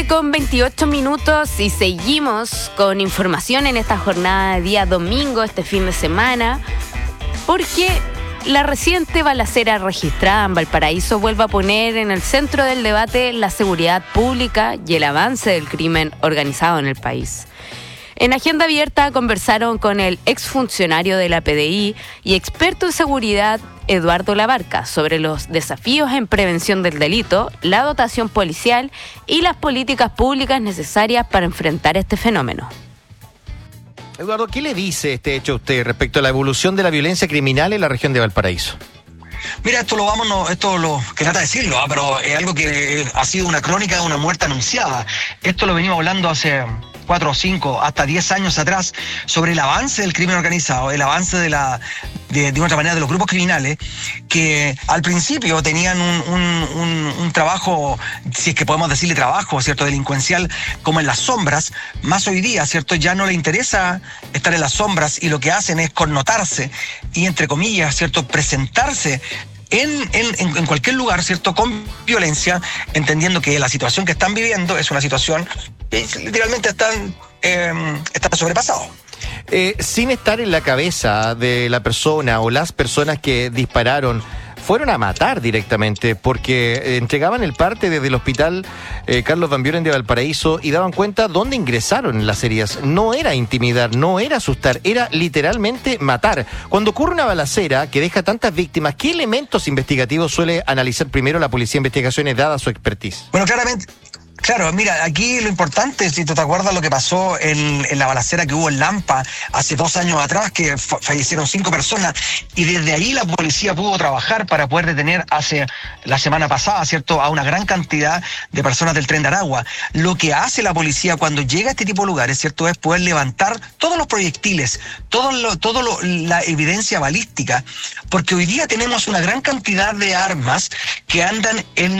Con 28 minutos y seguimos con información en esta jornada de día domingo, este fin de semana, porque la reciente balacera registrada en Valparaíso vuelve a poner en el centro del debate la seguridad pública y el avance del crimen organizado en el país. En Agenda Abierta conversaron con el exfuncionario de la PDI y experto en seguridad Eduardo Labarca sobre los desafíos en prevención del delito, la dotación policial y las políticas públicas necesarias para enfrentar este fenómeno. Eduardo, ¿qué le dice este hecho a usted respecto a la evolución de la violencia criminal en la región de Valparaíso? Mira, esto lo que trata de decirlo, pero es algo que ha sido una crónica de una muerte anunciada. Esto lo venimos hablando hace 4 o 5, hasta 10 años atrás, sobre el avance del crimen organizado, el avance de otra manera, de los grupos criminales, que al principio tenían un trabajo, si es que podemos decirle trabajo, ¿cierto?, delincuencial, como en las sombras, más hoy día, ¿cierto?, ya no le interesa estar en las sombras y lo que hacen es connotarse y, entre comillas, ¿cierto?, presentarse en cualquier lugar, ¿cierto?, con violencia, entendiendo que la situación que están viviendo es una situación que literalmente están sobrepasados. Sin estar en la cabeza de la persona o las personas que dispararon, fueron a matar directamente porque entregaban el parte desde el hospital Carlos Van Buren de Valparaíso y daban cuenta dónde ingresaron las heridas. No era intimidar, no era asustar, era literalmente matar. Cuando ocurre una balacera que deja tantas víctimas, ¿qué elementos investigativos suele analizar primero la Policía de Investigaciones dada su expertise? Bueno, claramente... Claro, mira, aquí lo importante, si tú te acuerdas lo que pasó en la balacera que hubo en Lampa hace 2 años atrás, que fallecieron 5 personas, y desde ahí la policía pudo trabajar para poder detener hace la semana pasada, ¿cierto?, a una gran cantidad de personas del Tren de Aragua. Lo que hace la policía cuando llega a este tipo de lugares, ¿cierto?, es poder levantar todos los proyectiles, la evidencia balística, porque hoy día tenemos una gran cantidad de armas que andan en